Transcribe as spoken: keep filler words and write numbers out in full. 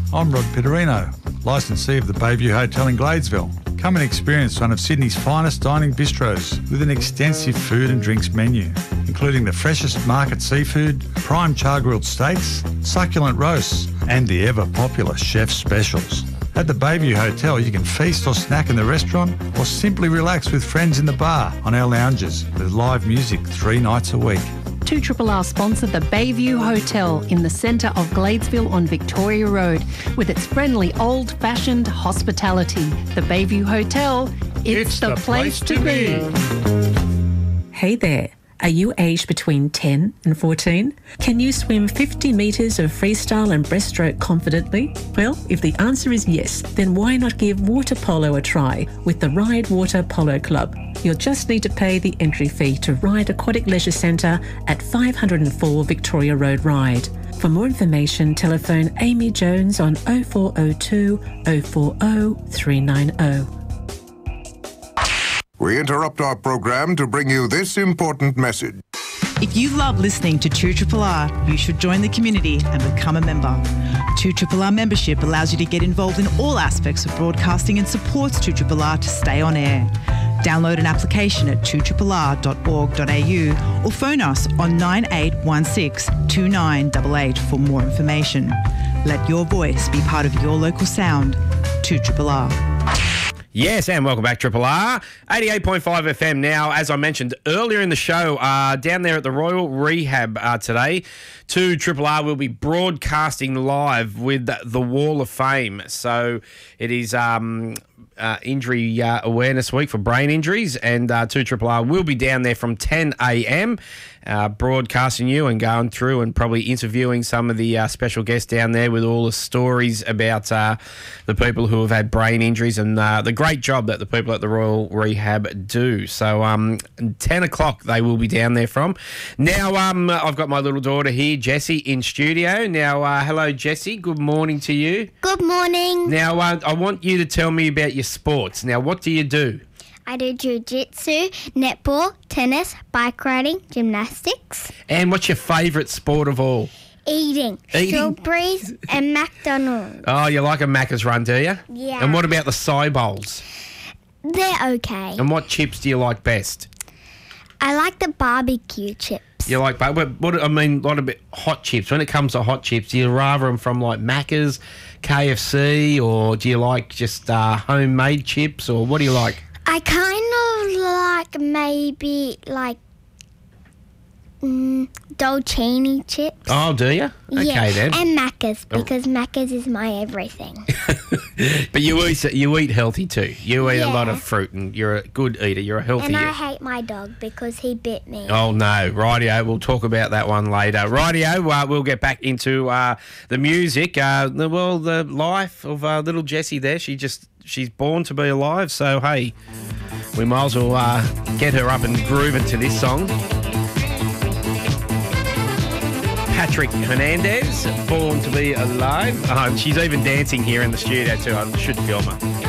I'm Rod Pitterino, licensee of the Bayview Hotel in Gladesville. Come and experience one of Sydney's finest dining bistros with an extensive food and drinks menu, including the freshest market seafood, prime char-grilled steaks, succulent roasts, and the ever-popular chef's specials. At the Bayview Hotel, you can feast or snack in the restaurant or simply relax with friends in the bar on our lounges with live music three nights a week. two R R sponsor the Bayview Hotel in the centre of Gladesville on Victoria Road with its friendly old-fashioned hospitality. The Bayview Hotel, it's, it's the, the place, place to be. be. Hey there. Are you aged between ten and fourteen? Can you swim fifty metres of freestyle and breaststroke confidently? Well, if the answer is yes, then why not give water polo a try with the Ride Water Polo Club? You'll just need to pay the entry fee to Ride Aquatic Leisure Centre at five oh four Victoria Road Ride. For more information, telephone Amy Jones on oh four oh two, oh four oh, three nine oh. We interrupt our program to bring you this important message. If you love listening to two R R R, you should join the community and become a member. two R R R membership allows you to get involved in all aspects of broadcasting and supports two R R R to stay on air. Download an application at two R R R dot org dot a u or phone us on nine eight one six, two nine eight eight for more information. Let your voice be part of your local sound. two R R R. Yes, and welcome back, Triple R. eighty-eight point five F M now. As I mentioned earlier in the show, uh, down there at the Royal Rehab uh, today, two Triple R will be broadcasting live with the Wall of Fame. So it is um, uh, Injury uh, Awareness Week for brain injuries, and uh, two Triple R will be down there from ten a m Uh, broadcasting you and going through and probably interviewing some of the uh, special guests down there with all the stories about uh, the people who have had brain injuries and uh, the great job that the people at the Royal Rehab do. So um, ten o'clock they will be down there from. Now um, I've got my little daughter here, Jessie, in studio. Now, uh, hello, Jessie. Good morning to you. Good morning. Now, uh, I want you to tell me about your sports. Now, what do you do? I do jiu-jitsu, netball, tennis, bike riding, gymnastics. And what's your favourite sport of all? Eating. Eating? Strawberries and McDonald's. Oh, you like a Macca's run, do you? Yeah. And what about the Cy Bowls? They're okay. And what chips do you like best? I like the barbecue chips. You like, but what, what I mean, a lot of bit hot chips. When it comes to hot chips, do you rather them from like Macca's, K F C, or do you like just uh, homemade chips, or what do you like? I kind of like maybe like mm, Dolcini chips. Oh, do you? Okay, yeah. then. And Macca's, because Macca's is my everything. But you eat you eat healthy too. You eat Yeah. a lot of fruit, and you're a good eater. You're a healthy And I eater. hate my dog because he bit me. Oh, no. Rightio. We'll talk about that one later. Rightio. Uh, we'll get back into uh, the music. Uh, the, well, the life of uh, little Jessie there. She just, she's born to be alive. So, hey, we might as well uh, get her up and grooving to this song. Patrick Hernandez, Born to be Alive. Uh, she's even dancing here in the studio too. I should film her.